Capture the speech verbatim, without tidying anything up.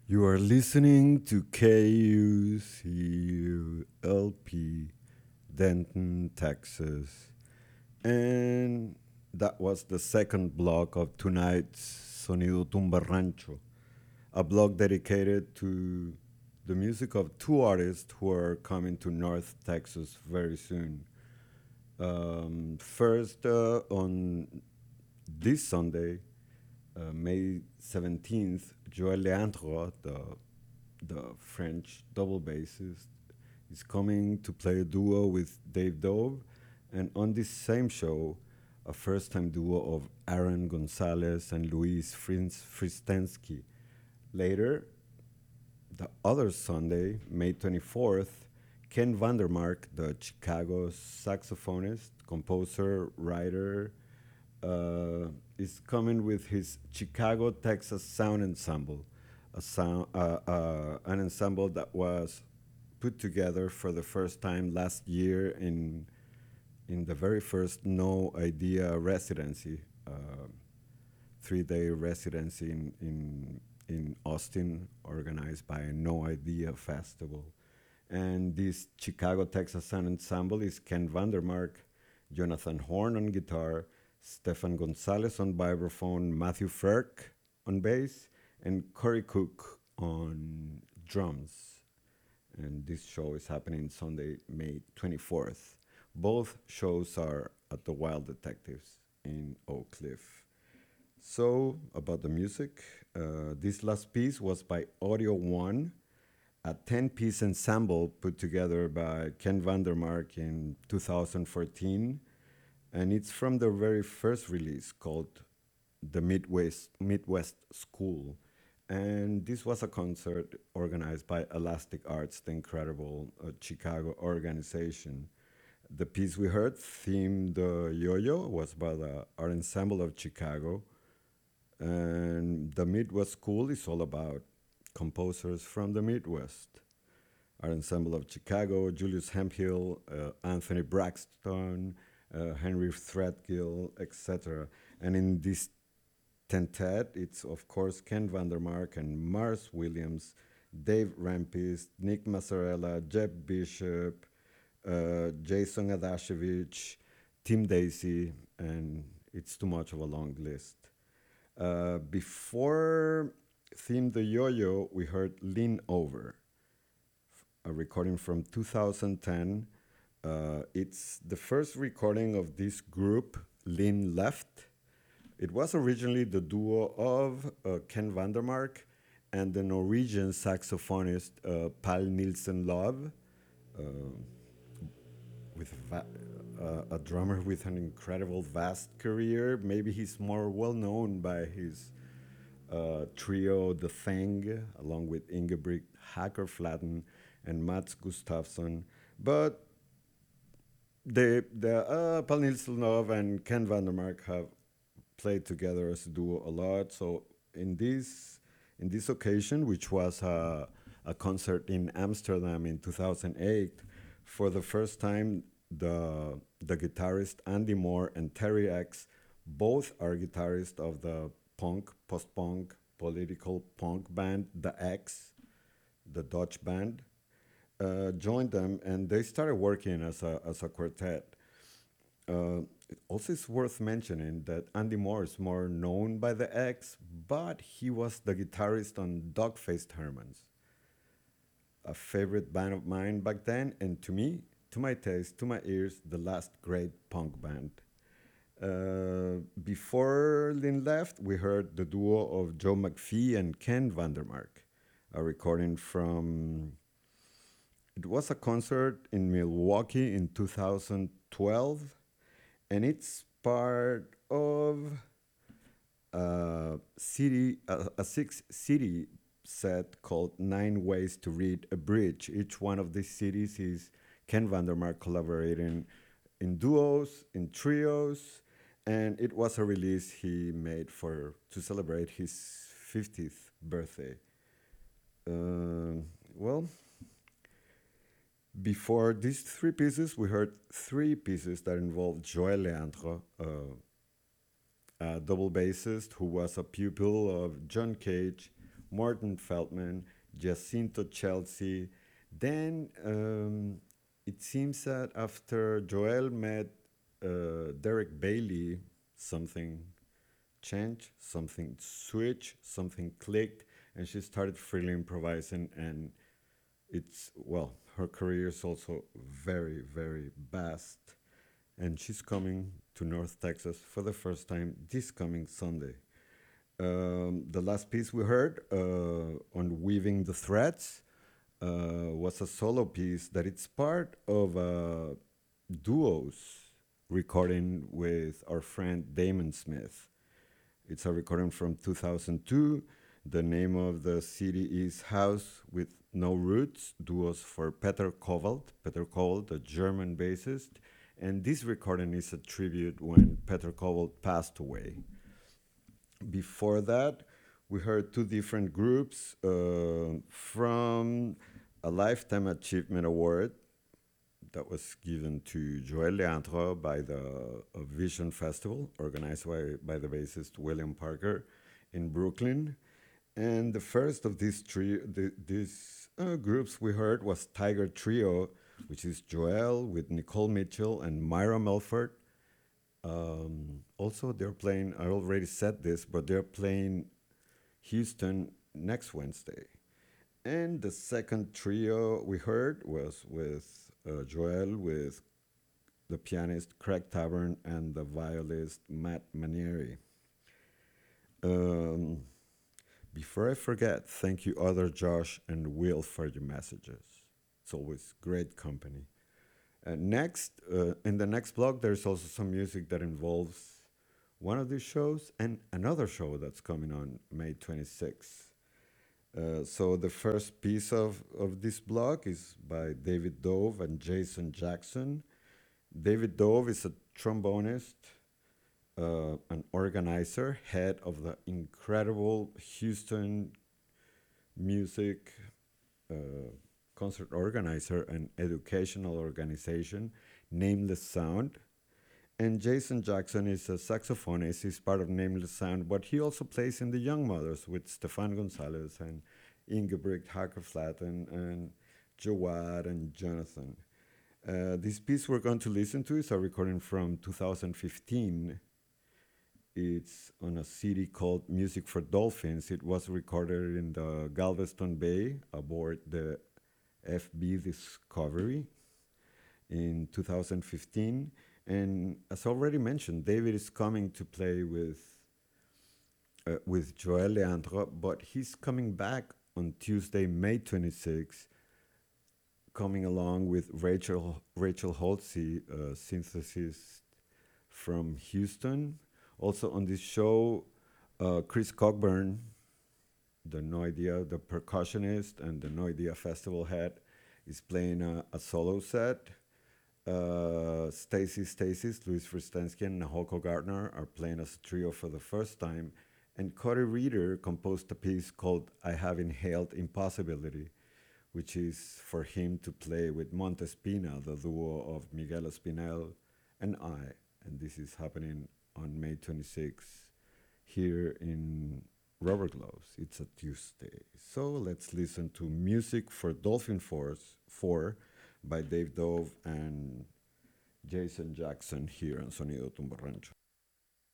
You are listening to K U C L P, Denton, Texas. And that was the second block of tonight's Sonido Tumba Rancho, a block dedicated to the music of two artists who are coming to North Texas very soon. Um, first, uh, on this Sunday, uh, May seventeenth, Joël Leandro, the, the French double bassist, is coming to play a duo with Dave Dove. And on this same show, a first time duo of Aaron Gonzalez and Luis Frins- Fristensky. Later, the other Sunday, May twenty-fourth, Ken Vandermark, the Chicago saxophonist, composer, writer, uh, is coming with his Chicago, Texas Sound Ensemble, a sound, uh, uh, an ensemble that was put together for the first time last year in in the very first No Idea residency, uh, three day residency in, in in Austin, organized by No Idea Festival. And this Chicago, Texas Sound Ensemble is Ken Vandermark, Jonathan Horn on guitar, Stefan Gonzalez on vibraphone, Matthew Ferk on bass, and Corey Cook on drums. And this show is happening Sunday, May twenty-fourth. Both shows are at the Wild Detectives in Oak Cliff. So, about the music, uh, this last piece was by Audio One, a ten piece ensemble put together by Ken Vandermark in two thousand fourteen. And it's from their very first release called The Midwest, Midwest School. And this was a concert organized by Elastic Arts, the incredible uh, Chicago organization. The piece we heard, themed the Yo-Yo, was by the Art Ensemble of Chicago. And the Midwest School is all about composers from the Midwest. Art Ensemble of Chicago, Julius Hemphill, uh, Anthony Braxton, uh, Henry Threadgill, et cetera. And in this tentet, it's of course Ken Vandermark and Mars Williams, Dave Rampis, Nick Mazzarella, Jeb Bishop, uh, Jason Adashevich, Tim Daisy, and it's too much of a long list. Uh, before Theme the Yo-Yo, we heard Lean Over, a recording from two thousand ten. Uh, it's the first recording of this group, Lean Left. It was originally the duo of uh, Ken Vandermark and the Norwegian saxophonist uh, Pal Nielsen Love, uh, with va- uh, a drummer with an incredible, vast career. Maybe he's more well known by his uh, trio The Thing, along with Ingebrigt Hacker Flatten and Mats Gustafsson. But the, the uh, Paul Nilsson and Ken Vandermark have played together as a duo a lot. So in this in this occasion, which was a, a concert in Amsterdam in two thousand eight, for the first time, the the guitarist Andy Moore and Terry X, both are guitarists of the punk, post-punk, political punk band The X, the Dutch band, uh, joined them, and they started working as a as a quartet. Uh, it also is worth mentioning that Andy Moore is more known by the X, but he was the guitarist on Dog-Faced Hermans, a favorite band of mine back then, and to me, to my taste, to my ears, the last great punk band. Uh, before Lynn left, we heard the duo of Joe McPhee and Ken Vandermark, a recording from. It was a concert in Milwaukee in two thousand twelve, and it's part of a city, a, a six city set called Nine Ways to Read a Bridge. Each one of these cities is Ken Vandermark collaborating in duos, in trios, and it was a release he made for to celebrate his fiftieth birthday. Uh, well, before these three pieces, we heard three pieces that involved Joël Leandro, uh, a double bassist who was a pupil of John Cage, Morton Feldman, Jacinto Chelsea. Then um, it seems that after Joel met uh, Derek Bailey, something changed, something switched, something clicked, and she started freely improvising. And it's, well, her career is also very, very vast. And she's coming to North Texas for the first time this coming Sunday. Um, the last piece we heard uh, on Weaving the Threads uh, was a solo piece that it's part of a duos recording with our friend Damon Smith. It's a recording from two thousand two. The name of the C D is House with No Roots, Duos for Peter Kowald. Peter Kowald, a German bassist. And this recording is a tribute when Peter Kowald passed away. Before that, we heard two different groups uh, from a Lifetime Achievement Award that was given to Joel Leandro by the uh, Vision Festival, organized by, by the bassist William Parker in Brooklyn. And the first of these three the, these uh, groups we heard was Tiger Trio, which is Joel with Nicole Mitchell and Myra Melford. Um, also, they're playing, I already said this, but they're playing Houston next Wednesday. And the second trio we heard was with uh, Joel, with the pianist Craig Tavern, and the violist Matt Manieri. Um, before I forget, thank you, other Josh and Will, for your messages. It's always great company. Uh, next, uh, in the next blog, there's also some music that involves one of these shows and another show that's coming on May twenty-sixth. Uh, so the first piece of, of this blog is by David Dove and Jason Jackson. David Dove is a trombonist, uh, an organizer, head of the incredible Houston Music uh, concert organizer and educational organization, Nameless Sound. And Jason Jackson is a saxophonist. He's part of Nameless Sound, but he also plays in the Young Mothers with Stefan Gonzalez and Ingebrigt Hackerflatten and Jawad and Jonathan. Uh, this piece we're going to listen to is a recording from two thousand fifteen. It's on a C D called Music for Dolphins. It was recorded in the Galveston Bay aboard the F B Discovery in two thousand fifteen. And as already mentioned, David is coming to play with uh, with Joel Leandro, but he's coming back on Tuesday, May twenty-sixth, coming along with Rachel Rachel Holtze, a synthesist from Houston. Also on this show, uh, Chris Cockburn, the No Idea, the percussionist and the No Idea festival head, is playing a, a solo set. Uh, Stacy Stasis, Louis Fristensky, and Nahoko Gardner are playing as a trio for the first time. And Cody Reeder composed a piece called I Have Inhaled Impossibility, which is for him to play with Montespina, the duo of Miguel Espinel and I. And this is happening on May twenty-sixth here in Rubber Gloves. It's a Tuesday. So let's listen to Music for Dolphin Force four by Dave Dove and Jason Jackson here on Sonido Tumbarrancho.